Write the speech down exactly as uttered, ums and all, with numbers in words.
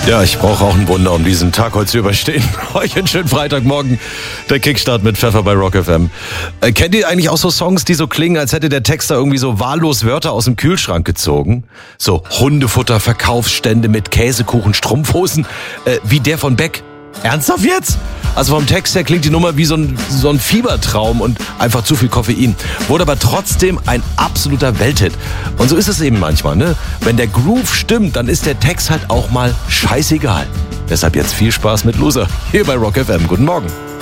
Ja, ich brauche auch ein Wunder, um diesen Tag heute zu überstehen. Euch einen schönen Freitagmorgen. Der Kickstart mit Pfeffer bei Rock F M. Äh, kennt ihr eigentlich auch so Songs, die so klingen, als hätte der Texter irgendwie so wahllos Wörter aus dem Kühlschrank gezogen? So Hundefutter, Verkaufsstände mit Käsekuchen, Strumpfhosen, äh, wie der von Beck. Ernsthaft jetzt? Also vom Text her klingt die Nummer wie so ein, so ein Fiebertraum und einfach zu viel Koffein. Wurde aber trotzdem ein absoluter Welthit. Und so ist es eben manchmal, ne? Wenn der Groove stimmt, dann ist der Text halt auch mal scheißegal. Deshalb jetzt viel Spaß mit Loser hier bei Rock F M. Guten Morgen.